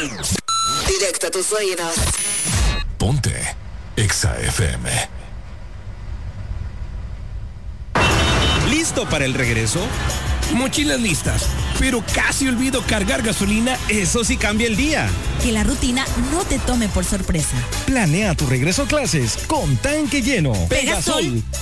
Directo a tus oídos. Ponte Exa FM. ¿Listo para el regreso? Mochilas listas, pero casi olvido cargar gasolina. Eso sí cambia el día. Que la rutina no te tome por sorpresa. Planea tu regreso a clases con tanque lleno. Pegasol